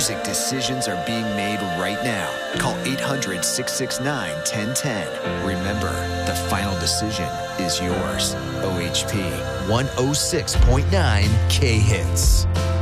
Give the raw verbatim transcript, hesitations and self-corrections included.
Strategic decisions are being made right now. Call eight hundred, six six nine, one zero one zero. Remember, the final decision is yours. O H P, one oh six point nine K Hits.